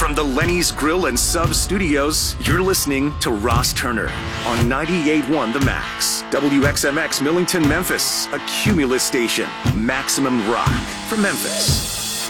From the Lenny's Grill and Sub Studios, you're listening to Ross Turner on 98.1 The Max. WXMX Millington, Memphis, a Cumulus station. Maximum rock for Memphis.